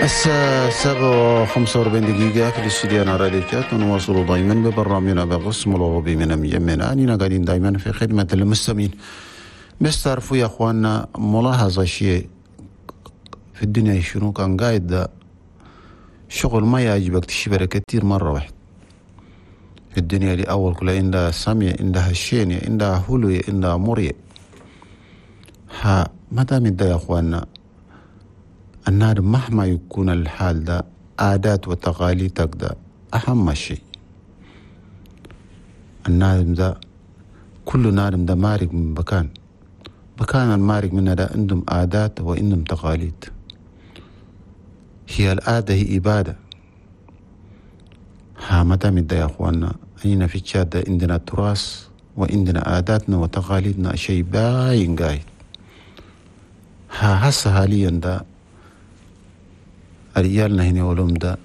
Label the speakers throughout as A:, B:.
A: الساعة 7:45 في الاستديو راديو كات. نواصل دائما ببرنامجنا بقسم العربي من مجمعنا. أننا قاعدين دائما في خدمة المستمعين. بس تعرفوا يا أخواننا ملاحظة شيء في الدنيا شنو كان قاعد ده شغل ما يعجبك تشبه كتير مرة واحد في الدنيا دي. أول كلها عندها سامية، عندها شينية، عندها هلوية، عندها مرية. ما دام ده يا أخواننا النار مهما يكون الحال ده عادات وتقاليدك ده أهم شيء. النادم ده كل نادم ده مارق من مكان المارق منها ده عندهم عادات وعندهم تقاليد. هي العادة هي إبادة. متى ده يا أخوانا أننا في تشاد ده عندنا تراث وعندنا عاداتنا وتقاليدنا شيء باين قايد. هسه حاليا ده رجالنا هنا ولهم ده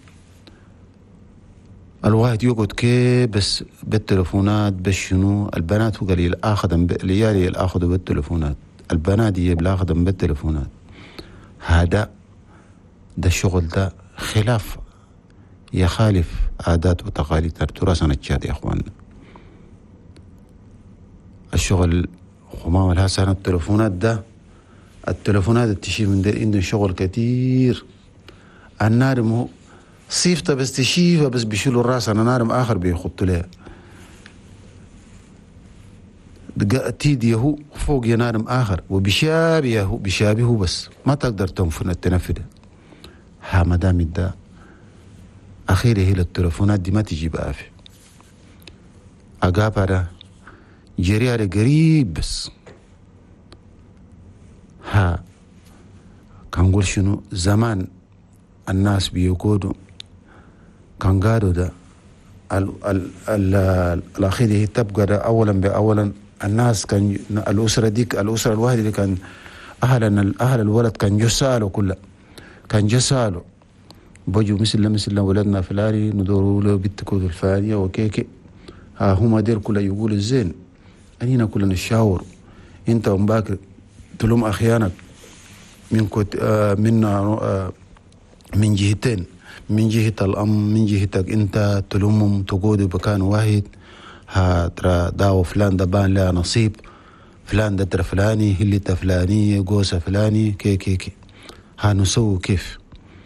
A: الواحد يقعد كي بس بالتلفونات بس شنو. البنات هو قليل اخذهم الرجال الاخذوا بالتلفونات، البنات يجيب اخذهم بالتلفونات. هذا ده الشغل ده خلاف يخالف عادات وتقاليد تراثنا التشاد يا اخواننا. الشغل خمام الهسان التلفونات التشيل من ده عنده شغل كتير. النارم هو صيفته بس تشيفه بس بيشيلوا الراس. انا نارم اخر بيخط له تيدي هو فوق يا نارم اخر وبيشابهه بس ما تقدر تنفذه. ما دام ده اخيرا هي التلفونات دي ما تجي بافي اقابها ده جري على قريب بس. كان نقول شنو زمان الناس بيقودوا كان قالوا ده الأخير هي تبقى ده أولا بأولا. الناس كان الأسرة ديك الأسرة الواحدة اللي كان أهل الولد كان جسالوا كله كان جسالوا بجوا مثل ولدنا فلاني ندوروا له بالتكود الفلانية وكيكي. هم دير كله يقولوا الزين أنينا كلنا نشاور. أنت ومباكر تلوم أخيانك من جهتين، من جهة الأم من جهتك أنت تلومهم تقودوا بكان واحد. ترى داو فلان ده بان له نصيب، فلان ده ترى فلاني هلته فلانية قوسة فلاني كي نسوي كيف.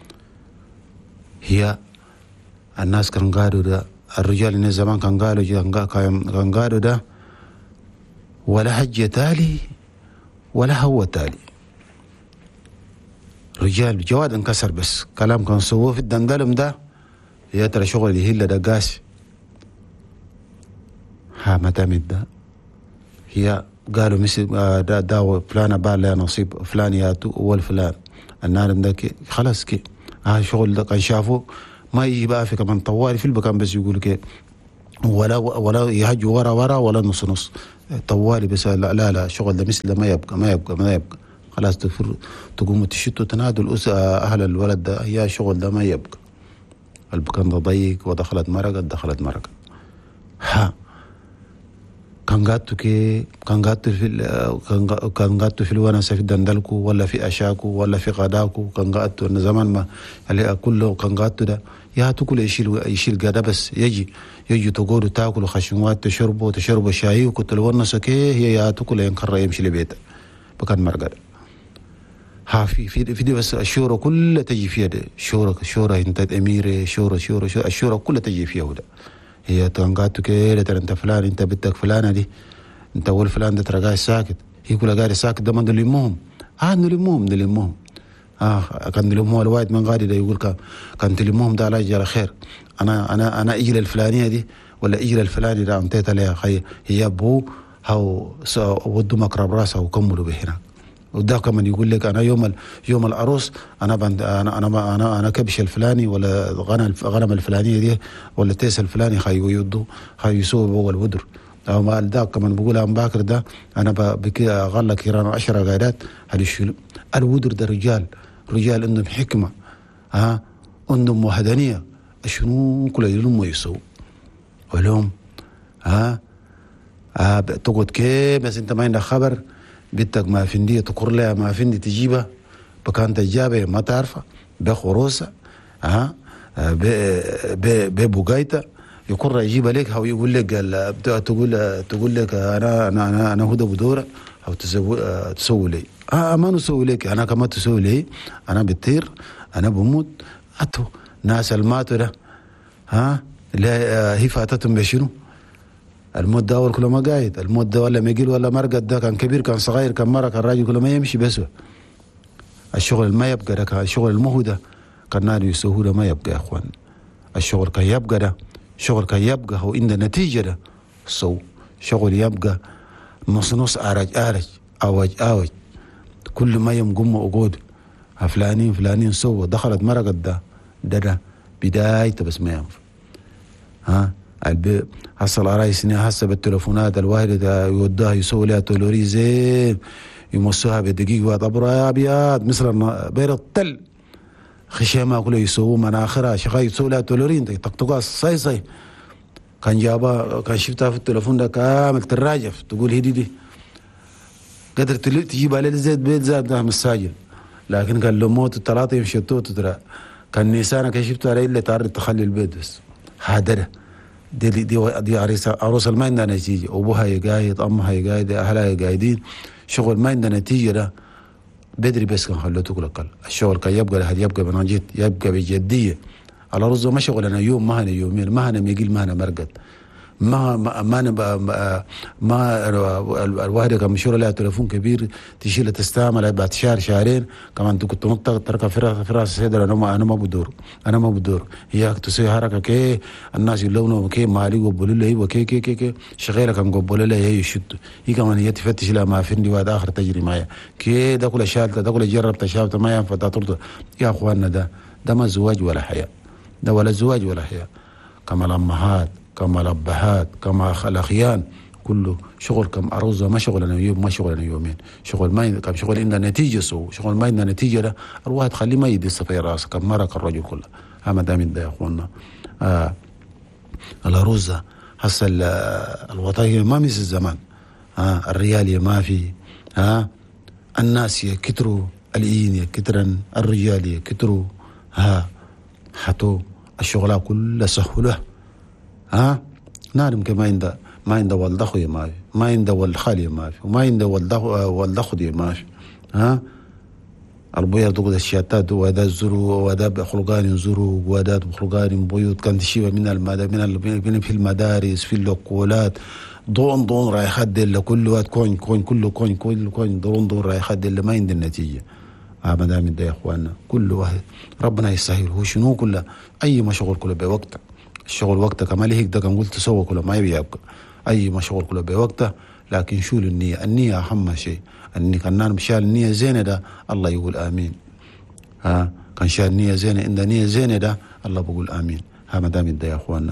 A: هي الناس كان قالوا ده الرجال من زمان كان قالوا ده ولا حجة تالي ولا هو تالي. رجال جواد انكسر بس كلام كان سووه في الدندلم ده يا ترى شغل يهلا ده قاسي. متامد ده هي قالوا مثل داو فلانة بالله نصيب فلان ياتو اول فلان النارم ده كي خلاص كي. شغل ده كان شافوه ما يجي بقى في كمان طوالي في المكان بس يقولوا كي ولا يهجوا ورا ولا نص طوالي بس. لا شغل ده مثل ده ما يبقى خلاص تقوموا تشتوا تنادوا أهل الولد ده يا شغل ده ما يبقى. البكان ده ضيق ودخلت مرقة. كان قاتوا في الونسة في دندلكو ولا في أشاكو ولا في غداكو. كان قاتوا زمان ما اللي كله كان قاتوا ده يا تاكل يشيل قدا بس يجي تقولوا تاكلوا خشموات تشربوا شاي وكنت الونسة كي هي يا تاكل ينكر يمشي لبيته بكان مرقة. في دي بس الشورى كلها تجي فيها ده شورى انت اميره شورى الشورى كلها تجي فيها وده. هي تنقاتو كده ترى انت فلان انت بدك فلانه دي انت اول فلان ده ترى قاعد ساكت. هي كلها قاعد ساكت ده ما نلمهم نلمهم كان نلمهم الواحد من غادي ده يقول كان تلمهم ده على جرى خير. انا اجي الفلانيه دي ولا اجي الفلاني ده انتهت عليها خير. هي ابو هاو ودوا مقرب راسها وكملوا بهناك. وده كمان يقول لك انا يوم العروس انا كبش الفلاني ولا غنم الفلانيه دي ولا تيس الفلاني خيودوا خيسووا بو الودر. او ما ده كمان بقول ام باكر ده انا بكي اغلى كيران 10 قاعدات هالشيل الودر ده رجال عندهم حكمه عندهم وحدانيه شنو كل يلوم ويسووا ولهم تقعد كيف بس انت ما عندك خبر بنتك ما فندي تقر لها ما فندي تجيبها بكان تجابه ما تعرفها بخروسه ببقايته يقر يجيب لك او يقول لك تقول لك انا هدى بدوره او تسوي لي ما نسوي لك انا كما تسوي لي انا بطير انا بموت اتو ناس الماتوا ده لا هي فاتتهم بشنو الموت ده اول كله ما قايد الموت ده ولا مقيل ولا مرقد ده كان كبير كان صغير كان مرة كان راجل كله ما يمشي بس الشغل ما يبقى ده كان الشغل المهودة كان نار يسوه ده ما يبقى يا اخوان الشغل كان يبقى ده شغل كان يبقى هو إن نتيجة ده شغل يبقى نص أرج أوج كل ما يوم وقود فلانين سووا دخلت مرقد ده بداية بس ما ينفع هسه العرايس هسه بالتلفونات الواحدة يوداها يسوي لها تولوري زين يمسوها بدقيق واحد أبرا أبيض مثل بير التل خشيمة كله يسووا مناخرها شغال يسوي لها تولورين تقطقها صي كان جابها كان شفتها في التلفون ده كامل تراجف تقول هدي قدر تجيب عليه زيت بيت زاد ده مساجل لكن كان لو موت الثلاثة يمشطوه ترى كان نيسانك شفتها عليه اللي تعرض تخلي البيت بس هذا دي عروس ما عندها نتيجة أبوها يقايد أمها يقايد أهلها يقايدين شغل ما عندها نتيجة ده بدري بس كان خلوته كل قل الشغل كان يبقى لحد يبقى بنجد يبقى بجدية على رزه ما شغل أنا يوم ما أنا يومين ما أنا ميقيل ما أنا مرقد ما الواحدة كان مشهورة لها تلفون كبير تشيل تستعمل بعد شهرين كمان كنت تنط تركب في راس صدر أنا ما بدور هي تسوي حركة كي الناس يلونوا كي مالي قبلوا لي وكي شغيرة كان قبلوا لي هي يشد هي كمان هي تفتش لها ما فيني وهذا آخر تجري معايا كي ده كل شالته ده كل جربت شافته ما ينفع تطرده يا أخواننا ده ما زواج ولا حياة ده ولا زواج ولا حياة كما الأمهات كما الأبهات كما الأخيان كله شغل كم أرزه ما شغل أنا يوم ما شغل أنا يومين شغل ما كم شغل إن نتيجة شغل ما إن نتيجة ده الواحد خليه ما يدس في راسه كم مرة الرجل كله ما دام ده يا أخوانا الأرزة هسه الوطنية ما مثل الزمان الريال ما في الناس يكتروا الإين يكترن الرجال يكتروا حتو الشغلات كلها سهولة نعلم كما ما عنده ولد أخوي ما عنده ولد خالي ما في وما عنده ولد أخوي ما في البيار تقول الشياتات وهذا الزرو وهذا بخلقان يزرو وهذا بخلقان بيوت كانت تشيبه من في المدارس في اللقولات ضون رايح دل كل وقت كوين كل ضون رايح دل ما عند النتيجة ما دام ده يا اخوانا كل واحد ربنا يسهل هو شنو كله اي مشغول كله بوقته الشغل وقته كما ليه ده كان قلت سوى كله ما يبقى اي مشغول كله بوقته لكن شو النية اهم شيء اني كان مشال النية زينة ده الله يقول امين كان شال النية زينة ان نية زينة ده الله بقول امين ما دام ده يا اخوانا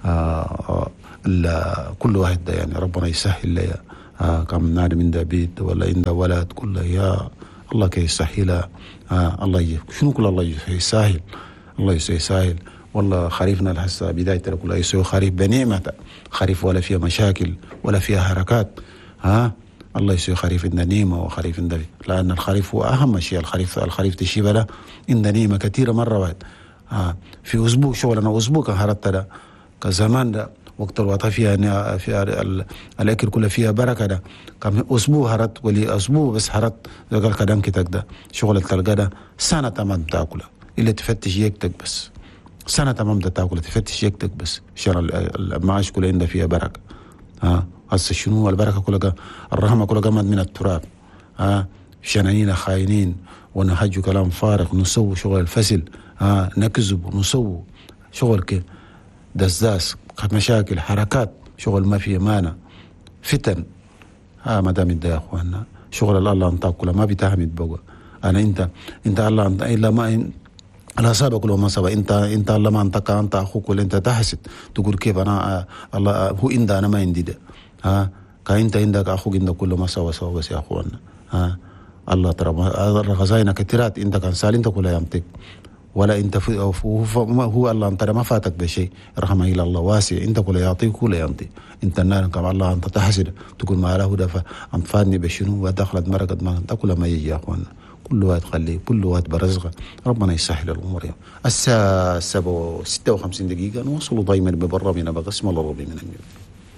A: كل واحد ده يعني ربنا يسهل لي كم نادي من ده بيت ولا عند ولد كله يا الله كي يسهلها الله شنو كل الله يسهل الله يسهل والله خريفنا الحسا بداية كل يسوي خريف بنعمة خريف ولا فيها مشاكل ولا فيها حركات الله يسوي خريف إن نعمة وخريف إن لأن الخريف هو أهم شيء الخريف تشيبه له إن نعمة كثيرة مرة واحد في أسبوع شغلنا أسبوع كان هرت ده كزمان ده وقت الوطا فيها الأكل كله فيها بركة ده كم أسبوع هرت ولي أسبوع بس هرت قال كلام كتك ده شغل تلقى ده سنة تمام تاكله إلا تفتش يكتك بس سنة تمام تاكله تفتش يكتك بس شر المعاش كله عنده فيها بركة هسه شنو البركة كلها الرحمة كلها قامت من التراب شنانين خاينين ونحجوا كلام فارغ نسوي شغل الفسل نكذب ونسوي شغل كده دزاز مشاكل حركات شغل ما فيه مانع فتن ما دام ده يا اخوانا شغل الله انت كله ما بتحمد بقى انا انت الله انت الا ما على سابق لو ما سبق انت الله ما انت اخوك ولا انت تحسد تقول كيف انا الله هو انت انا ما عندي ده كأنت عندك اخوك عندك كله ما سوا بس يا اخوانا الله ترى غزاينا كثيرات انت كان سال انت كله يمتك ولا انت هو الله انت ما فاتك بشيء رحمه الى الله واسع انت كله يعطيك كله يعطي انت النار كما الله انت تحسد تقول ما له دفع انت فادني بشنو ودخلت مرقد ما انت كله ما يجي يا اخوانا كل وقت خليه، كل وقت برزقه، ربنا يسهل الامور. الساعه 7:56 دقيقه، نوصل دائما ببر من بقسم الله ربي من النور.